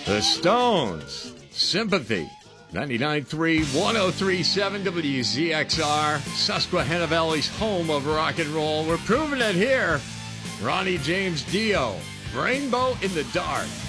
The Stones, Sympathy, 99.3, 103.7 WZXR, Susquehanna Valley's home of rock and roll. We're proving it here. Ronnie James Dio, Rainbow in the Dark.